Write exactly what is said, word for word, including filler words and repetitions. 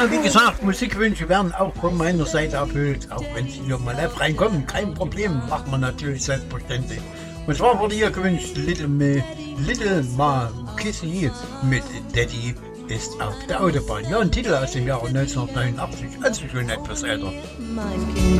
wie gesagt, Musikwünsche werden auch von meiner Seite erfüllt. Auch wenn sie hier mal live reinkommen, kein Problem, macht man natürlich selbstverständlich. Und zwar wurde hier gewünscht Little, Me, Little Ma Kissy mit Daddy ist auf der Autobahn. Ja, ein Titel aus dem Jahre neunzehnhundertneunundachtzig, also schon etwas älter. Mein Kind